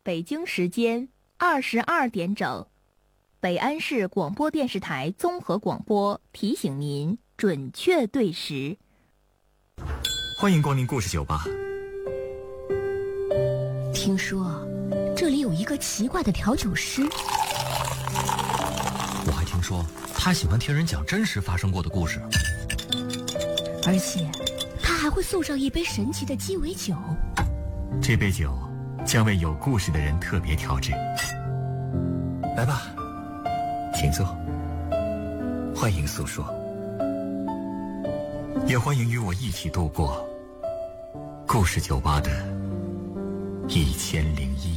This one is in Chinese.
北京时间22点整，北安市广播电视台综合广播提醒您准确对时。 欢迎光临故事酒吧。 听说这里有一个奇怪的调酒师， 我还听说他喜欢听人讲真实发生过的故事， 而且他还会送上一杯神奇的鸡尾酒。 这杯酒将为有故事的人特别调制。来吧，请坐，欢迎诉说，也欢迎与我一起度过故事酒吧的1001